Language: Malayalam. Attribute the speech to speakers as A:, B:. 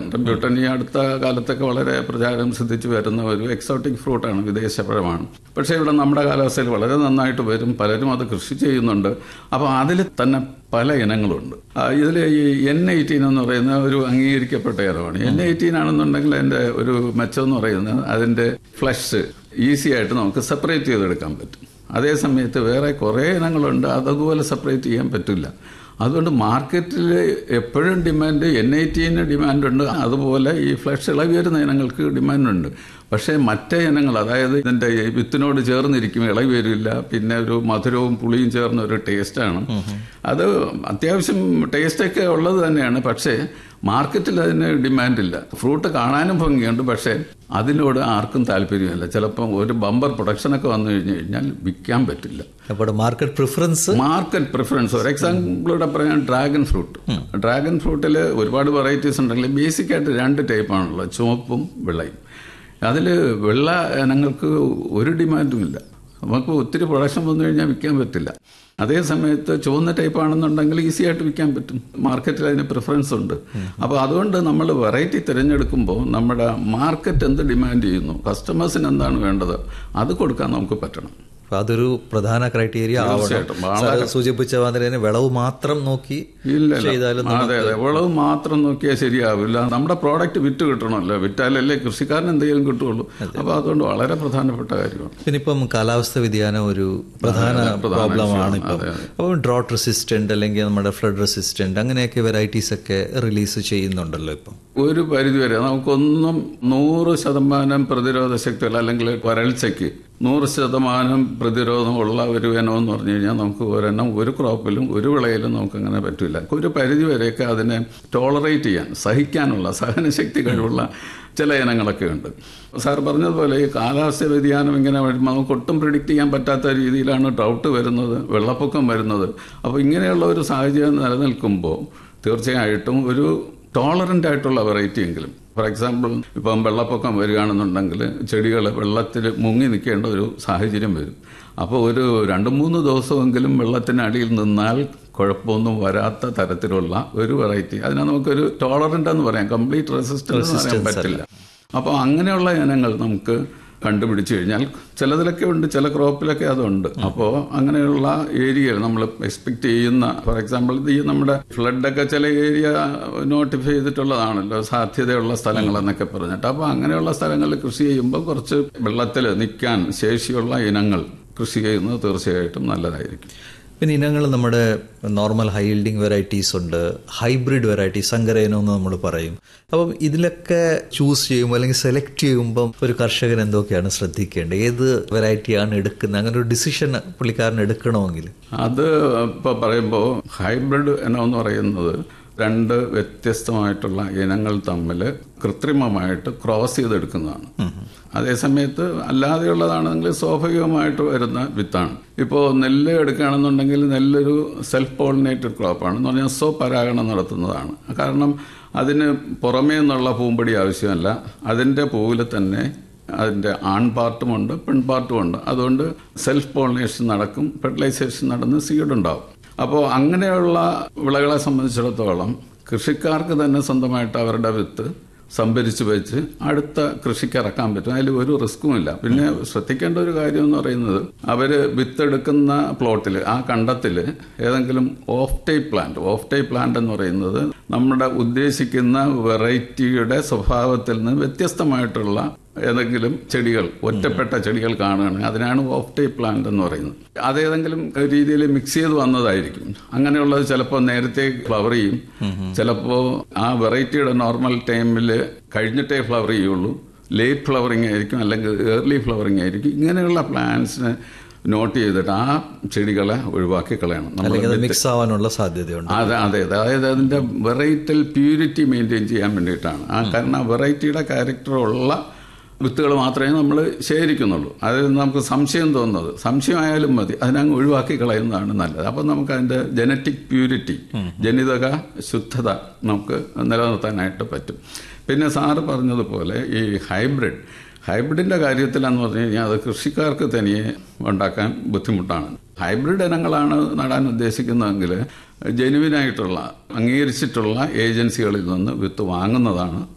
A: റംബ്യൂട്ടാൻ ഈ അടുത്ത കാലത്തൊക്കെ വളരെ പ്രചാരം സിദ്ധിച്ചു വരുന്ന ഒരു എക്സോട്ടിക് ഫ്രൂട്ടാണ്, വിദേശ പഴമാണ്. പക്ഷേ ഇവിടെ നമ്മുടെ കാലാവസ്ഥയിൽ വളരെ നന്നായിട്ട് വരും, പലരും അത് കൃഷി ചെയ്യുന്നുണ്ട്. അപ്പോൾ അതിൽ തന്നെ പല ഇനങ്ങളുണ്ട്. ഇതിൽ ഈ N18 എന്ന് പറയുന്ന ഒരു അംഗീകരിക്കപ്പെട്ട ഇനമാണ്. N18 ആണെന്നുണ്ടെങ്കിൽ അതിൻ്റെ ഒരു മെച്ചം എന്ന് പറയുന്നത് അതിൻ്റെ ഫ്ലഷ് ഈസി ആയിട്ട് നമുക്ക് സെപ്പറേറ്റ് ചെയ്തെടുക്കാൻ പറ്റും. അതേ സമയത്ത് വേറെ കുറേ ഇനങ്ങളുണ്ട്, അതുപോലെ സെപ്പറേറ്റ് ചെയ്യാൻ പറ്റില്ല. അതുകൊണ്ട് മാർക്കറ്റിൽ എപ്പോഴും ഡിമാൻഡ് N18 ഡിമാൻഡുണ്ട്, അതുപോലെ ഈ ഫ്ലഷ് ഇളകി വരുന്ന ഇനങ്ങൾക്ക് ഡിമാൻഡുണ്ട്. പക്ഷേ മറ്റേ ഇനങ്ങൾ, അതായത് ഇതിൻ്റെ വിത്തിനോട് ചേർന്നിരിക്കും, ഇളകി വരില്ല, പിന്നെ ഒരു മധുരവും പുളിയും ചേർന്ന ഒരു ടേസ്റ്റാണ്. അത് അത്യാവശ്യം ടേസ്റ്റൊക്കെ ഉള്ളത് തന്നെയാണ്, പക്ഷേ മാർക്കറ്റിൽ അതിന് ഡിമാൻഡില്ല. ഫ്രൂട്ട് കാണാനും ഭംഗിയുണ്ട്, പക്ഷേ അതിനോട് ആർക്കും താല്പര്യമില്ല. ചിലപ്പം ഒരു ബമ്പർ പ്രൊഡക്ഷനൊക്കെ വന്നു കഴിഞ്ഞാൽ വിൽക്കാൻ പറ്റില്ല.
B: അപ്പോൾ മാർക്കറ്റ് പ്രിഫറൻസ് ഒരു എക്സാമ്പിളൂടെ പറയാൻ ഡ്രാഗൺ ഫ്രൂട്ടിൽ ഒരുപാട് വെറൈറ്റീസ് ഉണ്ടെങ്കിൽ ബേസിക്കായിട്ട് 2 ടൈപ്പാണുള്ളത്, ചുവപ്പും വെള്ളയും. അതിൽ വെള്ള ഇനങ്ങൾക്ക് ഒരു ഡിമാൻഡും ഇല്ല, നമുക്ക് ഒത്തിരി പ്രൊഡക്ഷൻ വന്നു കഴിഞ്ഞാൽ വിൽക്കാൻ പറ്റില്ല. അതേ സമയത്ത് ചുവന്ന ടൈപ്പാണെന്നുണ്ടെങ്കിൽ ഈസി ആയിട്ട് വിൽക്കാൻ പറ്റും, മാർക്കറ്റിൽ അതിന് പ്രിഫറൻസ് ഉണ്ട്. അപ്പോൾ അതുകൊണ്ട് നമ്മൾ വെറൈറ്റി തിരഞ്ഞെടുക്കുമ്പോൾ നമ്മുടെ മാർക്കറ്റ് എന്ത് ഡിമാൻഡ് ചെയ്യുന്നു, കസ്റ്റമേഴ്സിന് എന്താണ് വേണ്ടത്, അത് കൊടുക്കാൻ നമുക്ക് പറ്റണം. അതൊരു പ്രധാന ക്രൈറ്റീരിയ സൂചിപ്പിച്ച മാതിരി വിളവ് മാത്രം നോക്കി ചെയ്താലും
A: അതെ വിളവ് മാത്രം നോക്കിയാൽ ശരിയാവില്ല. നമ്മുടെ പ്രോഡക്റ്റ് വിറ്റ് കിട്ടണമല്ലോ, വിറ്റാലല്ലേ കൃഷിക്കാരന് എന്തെങ്കിലും കിട്ടുള്ളൂ. അപ്പോൾ അതുകൊണ്ട് വളരെ പ്രധാനപ്പെട്ട കാര്യമാണ്.
B: പിന്നിപ്പം കാലാവസ്ഥ വ്യതിയാനം ഒരു പ്രധാന പ്രോബ്ലമാണ് ഇപ്പം. അപ്പം ഡ്രോട്ട് റെസിസ്റ്റന്റ് അല്ലെങ്കിൽ നമ്മുടെ ഫ്ലഡ് റെസിസ്റ്റന്റ് അങ്ങനെയൊക്കെ വെറൈറ്റീസ് ഒക്കെ റിലീസ് ചെയ്യുന്നുണ്ടല്ലോ ഇപ്പം.
A: ഒരു പരിധിവരെ നമുക്കൊന്നും 100% പ്രതിരോധ ശക്തിയുള്ള അല്ലെങ്കിൽ വരൾച്ചയ്ക്ക് 100% പ്രതിരോധമുള്ള ഒരു ഇനമെന്ന് പറഞ്ഞു കഴിഞ്ഞാൽ നമുക്ക് ഒരെണ്ണം ഒരു ക്രോപ്പിലും ഒരു വിളയിലും നമുക്കങ്ങനെ പറ്റില്ല. ഒരു പരിധിവരെയൊക്കെ അതിനെ ടോളറേറ്റ് ചെയ്യാൻ, സഹിക്കാനുള്ള സഹനശക്തി കഴിവുള്ള ചില ഇനങ്ങളൊക്കെ ഉണ്ട്. സാർ പറഞ്ഞതുപോലെ ഈ കാലാവസ്ഥ വ്യതിയാനം ഇങ്ങനെ നമുക്ക് ഒട്ടും പ്രിഡിക്റ്റ് ചെയ്യാൻ പറ്റാത്ത രീതിയിലാണ് ഡ്രൗട്ട് വരുന്നത്, വെള്ളപ്പൊക്കം വരുന്നത്. അപ്പോൾ ഇങ്ങനെയുള്ള ഒരു സാഹചര്യം നിലനിൽക്കുമ്പോൾ തീർച്ചയായിട്ടും ഒരു ടോളറൻ്റ് ആയിട്ടുള്ള വെറൈറ്റി എങ്കിലും, ഫോർ എക്സാമ്പിൾ ഇപ്പം വെള്ളപ്പൊക്കം വരികയാണെന്നുണ്ടെങ്കിൽ ചെടികൾ വെള്ളത്തിൽ മുങ്ങി നിൽക്കേണ്ട ഒരു സാഹചര്യം വരും. അപ്പോൾ ഒരു 2-3 ദിവസമെങ്കിലും വെള്ളത്തിനടിയിൽ നിന്നാൽ കുഴപ്പമൊന്നും വരാത്ത തരത്തിലുള്ള ഒരു വെറൈറ്റി, അതിനെ നമുക്കൊരു ടോളറൻ്റ് എന്ന് പറയാം, കംപ്ലീറ്റ് റെസിസ്റ്റൻസ് പറയാൻ പറ്റില്ല. അപ്പോൾ അങ്ങനെയുള്ള ഇനങ്ങൾ നമുക്ക് കണ്ടുപിടിച്ചു കഴിഞ്ഞാൽ ചിലതിലൊക്കെ ഉണ്ട്, ചില ക്രോപ്പിലൊക്കെ അതുണ്ട്. അപ്പോൾ അങ്ങനെയുള്ള ഏരിയയിൽ നമ്മൾ എക്സ്പെക്ട് ചെയ്യുന്ന, ഫോർ എക്സാമ്പിൾ ഈ നമ്മുടെ ഫ്ലഡൊക്കെ ചില ഏരിയ നോട്ടിഫൈ ചെയ്തിട്ടുള്ളതാണല്ലോ, സാധ്യതയുള്ള സ്ഥലങ്ങൾ എന്നൊക്കെ പറഞ്ഞിട്ട്. അപ്പോൾ അങ്ങനെയുള്ള സ്ഥലങ്ങളിൽ കൃഷി ചെയ്യുമ്പോൾ കുറച്ച് വെള്ളത്തിൽ നിൽക്കാൻ ശേഷിയുള്ള ഇനങ്ങൾ കൃഷി ചെയ്യുന്നത് തീർച്ചയായിട്ടും നല്ലതായിരിക്കും.
B: പിന്നെ ഇനങ്ങൾ നമ്മുടെ നോർമൽ ഹൈ ഈൽഡിങ് വെറൈറ്റീസ് ഉണ്ട്, ഹൈബ്രിഡ് വെറൈറ്റി, സങ്കരയിനം എന്ന് നമ്മൾ പറയും. അപ്പം ഇതിലൊക്കെ ചൂസ് ചെയ്യുമ്പോൾ അല്ലെങ്കിൽ സെലക്ട് ചെയ്യുമ്പം ഒരു കർഷകൻ എന്തൊക്കെയാണ് ശ്രദ്ധിക്കേണ്ടത്, ഏത് വെറൈറ്റിയാണ് എടുക്കുന്നത്, അങ്ങനെ ഒരു ഡിസിഷൻ പുള്ളിക്കാരൻ എടുക്കണമെങ്കിൽ?
A: അത് ഇപ്പോൾ പറയുമ്പോൾ ഹൈബ്രിഡ് ഇനം എന്ന് പറയുന്നത് 2 വ്യത്യസ്തമായിട്ടുള്ള ഇനങ്ങൾ തമ്മിൽ കൃത്രിമമായിട്ട് ക്രോസ് ചെയ്തെടുക്കുന്നതാണ്. അതേസമയത്ത് അല്ലാതെയുള്ളതാണെങ്കിൽ സ്വാഭാവികമായിട്ട് വരുന്ന വിത്താണ്. ഇപ്പോൾ നെല്ല് എടുക്കുകയാണെന്നുണ്ടെങ്കിൽ നെല്ലൊരു സെൽഫ് പോളിനേറ്റഡ് ക്രോപ്പാണ് എന്ന് പറഞ്ഞാൽ സ്വപരാഗണം നടത്തുന്നതാണ്. കാരണം അതിന് പുറമേ നിന്നുള്ള പൂമ്പൊടി ആവശ്യമല്ല, അതിൻ്റെ പൂവിൽ തന്നെ അതിൻ്റെ ആൺപാർട്ടുമുണ്ട് പെൺപാർട്ടുമുണ്ട്. അതുകൊണ്ട് സെൽഫ് പോളിനേഷൻ നടക്കും, ഫെർട്ടിലൈസേഷൻ നടന്ന് സീഡ് ഉണ്ടാവും. അപ്പോൾ അങ്ങനെയുള്ള വിളകളെ സംബന്ധിച്ചിടത്തോളം കൃഷിക്കാർക്ക് തന്നെ സ്വന്തമായിട്ട് അവരുടെ വിത്ത് സംഭരിച്ച് വെച്ച് അടുത്ത കൃഷിക്ക് ഇറക്കാൻ പറ്റും, അതിൽ ഒരു റിസ്ക്കുമില്ല. പിന്നെ ശ്രദ്ധിക്കേണ്ട ഒരു കാര്യം എന്ന് പറയുന്നത്, അവർ വിത്തെടുക്കുന്ന പ്ലോട്ടിൽ, ആ കണ്ടത്തിൽ ഏതെങ്കിലും ഓഫ് ടൈപ്പ് പ്ലാന്റ് എന്ന് പറയുന്നത് നമ്മുടെ ഉദ്ദേശിക്കുന്ന വെറൈറ്റിയുടെ സ്വഭാവത്തിൽ നിന്ന് വ്യത്യസ്തമായിട്ടുള്ള ഏതെങ്കിലും ചെടികൾ, ഒറ്റപ്പെട്ട ചെടികൾ കാണുകയാണെങ്കിൽ അതിനാണ് ഓഫ് ടൈപ്പ് പ്ലാന്റ് എന്ന് പറയുന്നത്. അതേതെങ്കിലും രീതിയിൽ മിക്സ് ചെയ്ത് വന്നതായിരിക്കും. അങ്ങനെയുള്ളത് ചിലപ്പോൾ നേരത്തെ ഫ്ലവർ ചെയ്യും, ചിലപ്പോൾ ആ വെറൈറ്റിയുടെ നോർമൽ ടൈമിൽ കഴിഞ്ഞിട്ടേ ഫ്ലവർ ചെയ്യുള്ളൂ, ലേറ്റ് ഫ്ലവറിങ് ആയിരിക്കും, അല്ലെങ്കിൽ ഏർലി ഫ്ലവറിങ് ആയിരിക്കും. ഇങ്ങനെയുള്ള പ്ലാന്റ്സിന് നോട്ട് ചെയ്തിട്ട് ആ ചെടികളെ ഒഴിവാക്കി കളയണം.
B: മിക്സ് ആവാനുള്ള സാധ്യതയുണ്ട്.
A: അതെ, അതായത് അതിൻ്റെ വെറൈറ്റൽ പ്യൂരിറ്റി മെയിൻറ്റെയിൻ ചെയ്യാൻ വേണ്ടിയിട്ടാണ്. കാരണം ആ വെറൈറ്റിയുടെ ക്യാരക്ടറുള്ള വിത്തുകൾ മാത്രമേ നമ്മൾ ശേഖരിക്കുന്നുള്ളൂ. അതിൽ നമുക്ക് സംശയം തോന്നുന്നത്, സംശയമായാലും മതി, അതിനങ്ങ് ഒഴിവാക്കി കളയുന്നതാണ് നല്ലത്. അപ്പം നമുക്ക് അതിൻ്റെ ജനറ്റിക് പ്യൂരിറ്റി, ജനിതക ശുദ്ധത നമുക്ക് നിലനിർത്താനായിട്ട് പറ്റും. പിന്നെ സാറ് പറഞ്ഞതുപോലെ ഈ ഹൈബ്രിഡിൻ്റെ കാര്യത്തിലെന്ന് പറഞ്ഞു കഴിഞ്ഞാൽ അത് കൃഷിക്കാർക്ക് തനിയെ ഉണ്ടാക്കാൻ ബുദ്ധിമുട്ടാണ്. ഹൈബ്രിഡ് ഇനങ്ങളാണ് നടാൻ ഉദ്ദേശിക്കുന്നതെങ്കിൽ ജെനുവിനായിട്ടുള്ള അംഗീകരിച്ചിട്ടുള്ള ഏജൻസികളിൽ നിന്ന് വിത്ത് വാങ്ങുന്നതാണ്